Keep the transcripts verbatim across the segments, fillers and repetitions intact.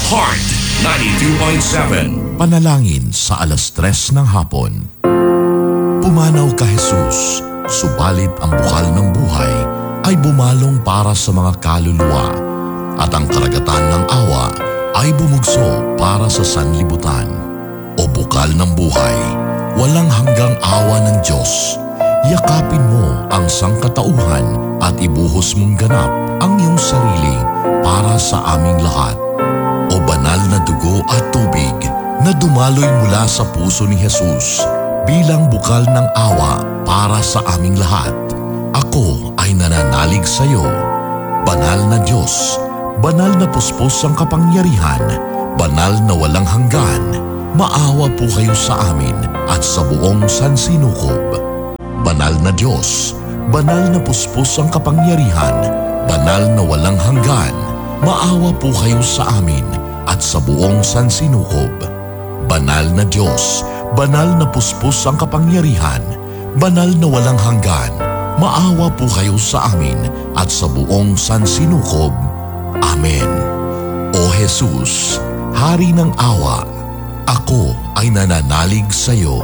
Heart ninety-two point seven. Panalangin sa alas tres ng hapon. Pumanaw ka, Jesus, subalit ang bukal ng buhay ay bumalong para sa mga kaluluwa at ang karagatan ng awa ay bumugso para sa sanlibutan. O bukal ng buhay, walang hanggang awa ng Diyos, yakapin mo ang sangkatauhan at ibuhos mong ganap ang iyong sarili para sa aming lahat. O banal na dugo at tubig na dumaloy mula sa puso ni Jesus bilang bukal ng awa para sa aming lahat. Ako ay nananalig sa iyo. Banal na Diyos, banal na puspos ang kapangyarihan, banal na walang hanggan, maawa po kayo sa amin at sa buong sansinukob. Banal na Diyos, banal na puspos ang kapangyarihan, banal na walang hanggan, maawa po kayo sa amin at sa buong sansinukob. Banal na Diyos, banal na puspos ang kapangyarihan, banal na walang hanggan, maawa po kayo sa amin at sa buong sansinukob. Amen. O Jesus, Hari ng awa, ako ay nananalig sa iyo.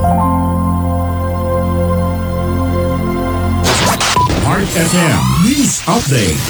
Heart F M News Update.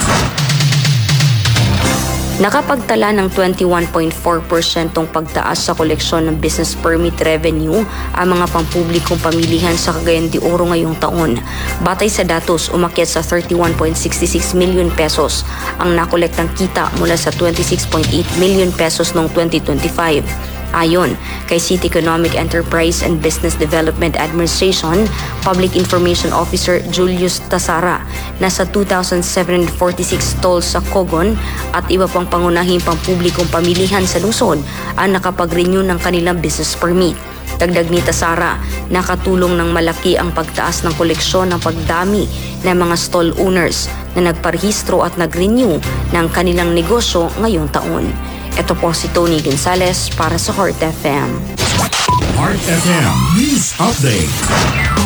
Nakapagtala ng twenty-one point four percent pagtaas sa koleksyon ng business permit revenue ang mga pampublikong pamilihan sa Cagayan de Oro ngayong taon. Batay sa datos, umakyat sa thirty-one point six six million pesos ang nakolektang kita mula sa twenty-six point eight million pesos noong twenty twenty-five. Ayon kay City Economic Enterprise and Business Development Administration Public Information Officer Julius Tasara, nasa two thousand seven hundred forty-six stalls sa Cogon at iba pang pangunahing pampublikong pamilihan sa lungsod ang nakapag-renew ng kanilang business permit. Dagdag ni Tasara, nakatulong ng malaki ang pagtaas ng koleksyon ng pagdami ng mga stall owners na nagparehistro at nag-renew ng kanilang negosyo ngayong taon. Ito po si Tony Gonzalez para sa Heart F M. Heart F M News Update.